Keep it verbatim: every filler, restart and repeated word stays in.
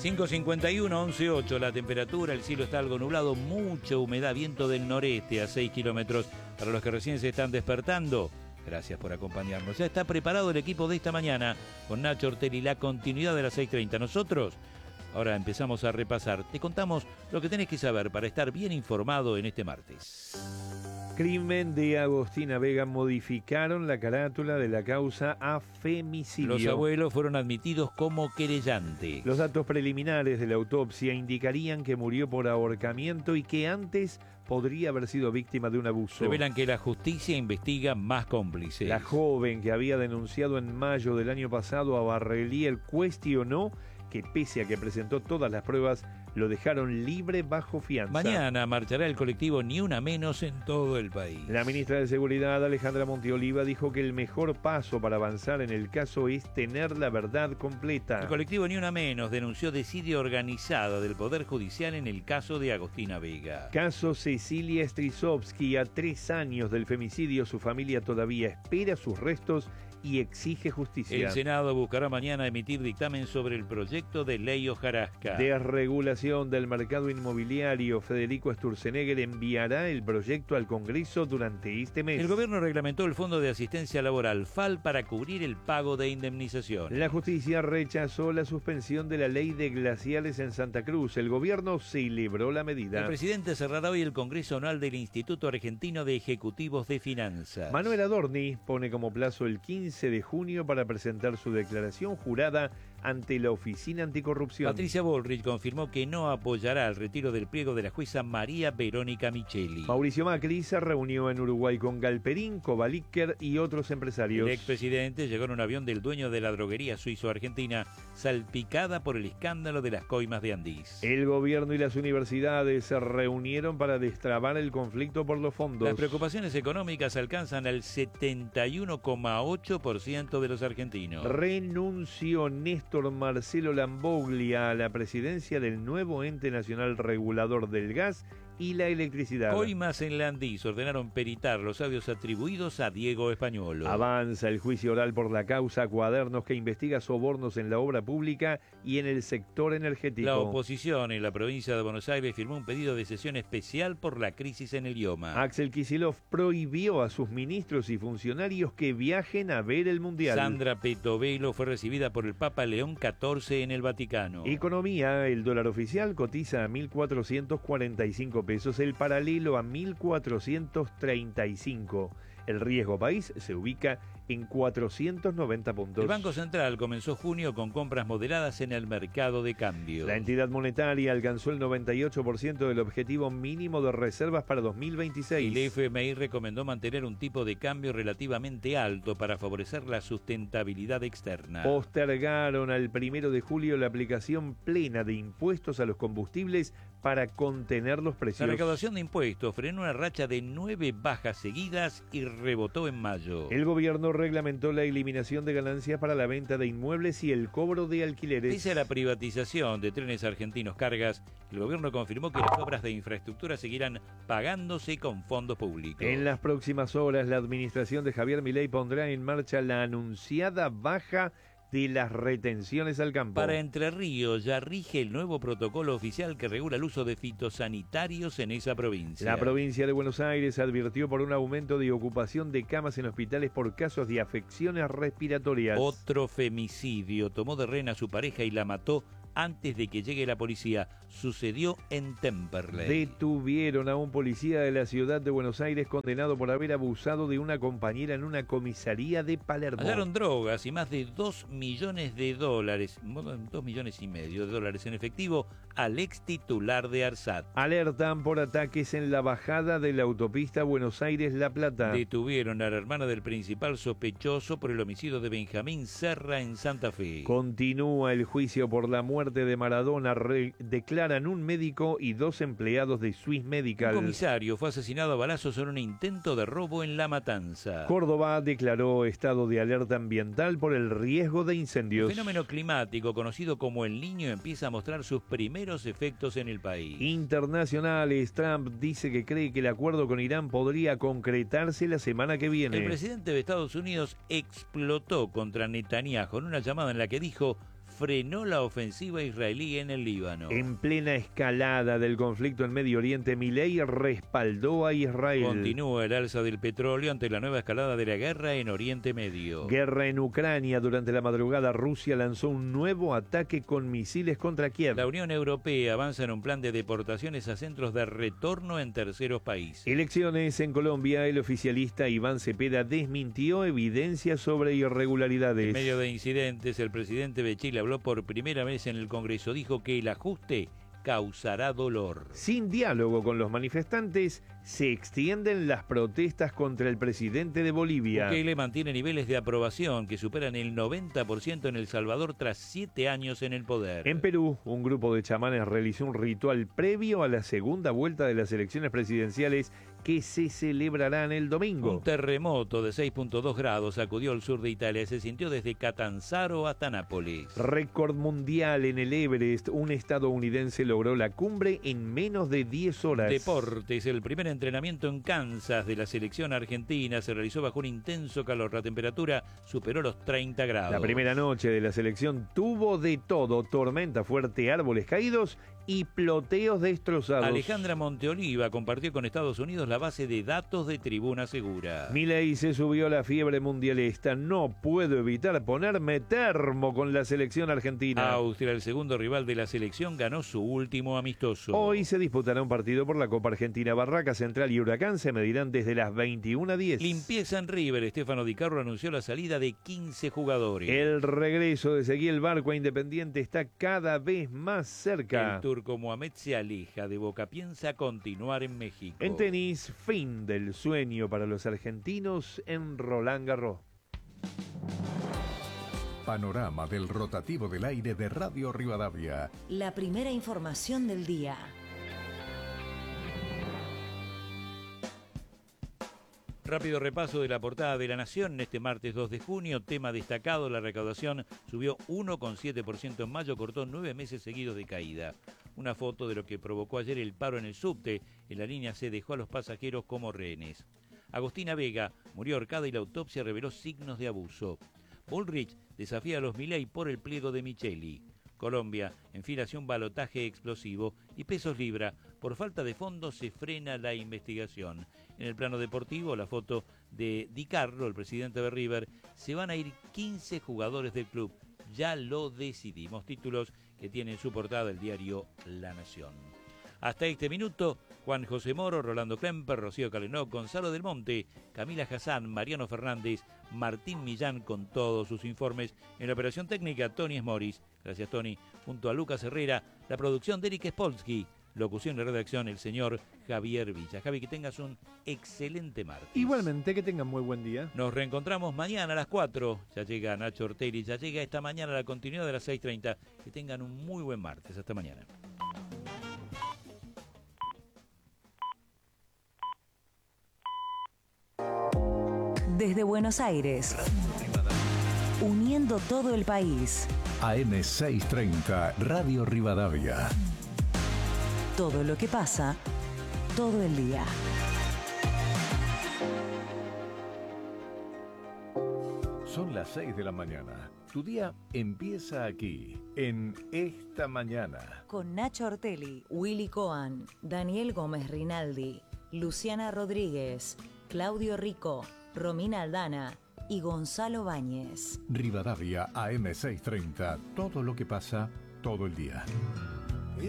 cinco cincuenta y uno, once ocho la temperatura, el cielo está algo nublado, mucha humedad, viento del noreste a seis kilómetros. Para los que recién se están despertando, gracias por acompañarnos. Ya está preparado el equipo de esta mañana con Nacho Ortelli, la continuidad de las seis treinta. Nosotros ahora empezamos a repasar. Te contamos lo que tenés que saber para estar bien informado en este martes. Crimen de Agostina Vega. Modificaron la carátula de la causa a femicidio. Los abuelos fueron admitidos como querellantes. Los datos preliminares de la autopsia indicarían que murió por ahorcamiento y que antes podría haber sido víctima de un abuso. Revelan que la justicia investiga más cómplices. La joven que había denunciado en mayo del año pasado a Barrelier cuestionó que pese a que presentó todas las pruebas, lo dejaron libre bajo fianza. Mañana marchará el colectivo Ni Una Menos en todo el país. La ministra de Seguridad, Alejandra Montioliva, dijo que el mejor paso para avanzar en el caso es tener la verdad completa. El colectivo Ni Una Menos denunció desidia organizada del Poder Judicial en el caso de Agostina Vega. Caso Cecilia Strisovsky. A tres años del femicidio, su familia todavía espera sus restos y exige justicia. El Senado buscará mañana emitir dictamen sobre el proyecto de ley hojarasca. Desregulación del mercado inmobiliario. Federico Sturzenegger enviará el proyecto al Congreso durante este mes. El gobierno reglamentó el Fondo de Asistencia Laboral, F A L, para cubrir el pago de indemnización. La justicia rechazó la suspensión de la ley de glaciales en Santa Cruz. El gobierno celebró la medida. El presidente cerrará hoy el Congreso Anual del Instituto Argentino de Ejecutivos de Finanzas. Manuel Adorni pone como plazo el quince de junio para presentar su declaración jurada ante la Oficina Anticorrupción. Patricia Bullrich confirmó que no apoyará el retiro del pliego de la jueza María Verónica Micheli. Mauricio Macri se reunió en Uruguay con Galperín, Kovaliker y otros empresarios. El expresidente llegó en un avión del dueño de la droguería suizo-argentina, salpicada por el escándalo de las coimas de Andís. El gobierno y las universidades se reunieron para destrabar el conflicto por los fondos. Las preocupaciones económicas alcanzan al setenta y uno coma ocho por ciento de los argentinos. Renunció Néstor Marcelo Lamboglia a la presidencia del nuevo ente nacional regulador del gas y la electricidad. Coimas en Landís ordenaron peritar los audios atribuidos a Diego Españolo. Avanza el juicio oral por la causa Cuadernos, que investiga sobornos en la obra pública y en el sector energético. La oposición en la provincia de Buenos Aires firmó un pedido de sesión especial por la crisis en el idioma. Axel Kicillof prohibió a sus ministros y funcionarios que viajen a ver el Mundial. Sandra Petovelo fue recibida por el Papa León catorce en el Vaticano. Economía. El dólar oficial cotiza a mil cuatrocientos cuarenta y cinco pesos, el paralelo a mil cuatrocientos treinta y cinco. El riesgo país se ubica en cuatrocientos noventa puntos. El Banco Central comenzó junio con compras moderadas en el mercado de cambio. La entidad monetaria alcanzó el noventa y ocho por ciento del objetivo mínimo de reservas para dos mil veintiséis. El F M I recomendó mantener un tipo de cambio relativamente alto para favorecer la sustentabilidad externa. Postergaron al primero de julio la aplicación plena de impuestos a los combustibles para contener los precios. La recaudación de impuestos frenó una racha de nueve bajas seguidas y rebotó en mayo. El gobierno reglamentó la eliminación de ganancias para la venta de inmuebles y el cobro de alquileres. Pese a la privatización de Trenes Argentinos Cargas, el gobierno confirmó que las obras de infraestructura seguirán pagándose con fondos públicos. En las próximas horas, la administración de Javier Milei pondrá en marcha la anunciada baja de las retenciones al campo. Para Entre Ríos ya rige el nuevo protocolo oficial que regula el uso de fitosanitarios en esa provincia. La provincia de Buenos Aires advirtió por un aumento de ocupación de camas en hospitales por casos de afecciones respiratorias. Otro femicidio. Tomó de rehén a su pareja y la mató antes de que llegue la policía. Sucedió en Temperley. Detuvieron a un policía de la ciudad de Buenos Aires condenado por haber abusado de una compañera en una comisaría de Palermo. Hallaron drogas y más de dos millones de dólares, dos millones y medio de dólares en efectivo al ex titular de ARSAT. Alertan por ataques en la bajada de la autopista Buenos Aires-La Plata. Detuvieron a la hermana del principal sospechoso por el homicidio de Benjamín Serra en Santa Fe. Continúa el juicio por la muerte de Maradona. Re- declaran un médico y dos empleados de Swiss Medical. Un comisario fue asesinado a balazos en un intento de robo en La Matanza. Córdoba declaró estado de alerta ambiental por el riesgo de incendios. El fenómeno climático conocido como el Niño empieza a mostrar sus primeros efectos en el país. Internacionales. Trump dice que cree que el acuerdo con Irán podría concretarse la semana que viene. El presidente de Estados Unidos explotó contra Netanyahu en una llamada en la que dijo: frenó la ofensiva israelí en el Líbano. En plena escalada del conflicto en Medio Oriente, Milei respaldó a Israel. Continúa el alza del petróleo ante la nueva escalada de la guerra en Oriente Medio. Guerra en Ucrania. Durante la madrugada, Rusia lanzó un nuevo ataque con misiles contra Kiev. La Unión Europea avanza en un plan de deportaciones a centros de retorno en terceros países. Elecciones en Colombia. El oficialista Iván Cepeda desmintió evidencias sobre irregularidades. En medio de incidentes, el presidente de Chile habló por primera vez en el Congreso. Dijo que el ajuste causará dolor. Sin diálogo con los manifestantes, se extienden las protestas contra el presidente de Bolivia. Bukele mantiene niveles de aprobación que superan el noventa por ciento en El Salvador tras siete años en el poder. En Perú, un grupo de chamanes realizó un ritual previo a la segunda vuelta de las elecciones presidenciales que se celebrarán el domingo. Un terremoto de seis punto dos grados sacudió el sur de Italia. Se sintió desde Catanzaro hasta Nápoles. Récord mundial en el Everest. Un estadounidense logró la cumbre en menos de diez horas. Deportes. El primer entrenamiento en Kansas de la selección argentina se realizó bajo un intenso calor. La temperatura superó los treinta grados. La primera noche de la selección tuvo de todo: tormenta fuerte, árboles caídos y ploteos destrozados. Alejandra Monteoliva compartió con Estados Unidos la base de datos de Tribuna Segura. Milei se subió a la fiebre mundialista. No puedo evitar ponerme termo con la selección argentina. Austria, el segundo rival de la selección, ganó su último amistoso. Hoy se disputará un partido por la Copa Argentina. Barraca Central y Huracán se medirán desde las veintiuna diez. Limpieza en River. Stefano Di Carlo anunció la salida de quince jugadores. El regreso de Ezequiel Barco a Independiente está cada vez más cerca. El turco Mohamed se aleja de Boca, piensa continuar en México. En tenis, fin del sueño para los argentinos en Roland Garros. Panorama del rotativo del aire de Radio Rivadavia. La primera información del día. Rápido repaso de la portada de La Nación. Este martes dos de junio, tema destacado: la recaudación subió uno coma siete por ciento en mayo, cortó nueve meses seguidos de caída. Una foto de lo que provocó ayer el paro en el subte. En la línea C dejó a los pasajeros como rehenes. Agostina Vega murió ahorcada y la autopsia reveló signos de abuso. Bullrich desafía a los Milei por el pliego de Micheli. Colombia enfila hacia un balotaje explosivo. Y pesos libra, por falta de fondos se frena la investigación. En el plano deportivo, la foto de Di Carlo, el presidente de River. Se van a ir quince jugadores del club. Ya lo decidimos. Títulos que tiene en su portada el diario La Nación. Hasta este minuto, Juan José Moro, Rolando Klemper, Rocío Calenó, Gonzalo del Monte, Camila Hassan, Mariano Fernández, Martín Millán con todos sus informes. En la operación técnica, Tony Smoris. Gracias, Tony. Junto a Lucas Herrera, la producción de Eric Spolsky. Locución y redacción, el señor Javier Villa. Javi, que tengas un excelente martes. Igualmente, que tengan muy buen día. Nos reencontramos mañana a las cuatro. Ya llega Nacho Ortelli, ya llega esta mañana la continuidad de las seis treinta. Que tengan un muy buen martes. Hasta mañana. Desde Buenos Aires, uniendo todo el país. A M seiscientos treinta, Radio Rivadavia. Todo lo que pasa, todo el día. Son las seis de la mañana. Tu día empieza aquí, en Esta Mañana. Con Nacho Ortelli, Willy Coan, Daniel Gómez Rinaldi, Luciana Rodríguez, Claudio Rico, Romina Aldana y Gonzalo Báñez. Rivadavia A M seiscientos treinta, todo lo que pasa, todo el día.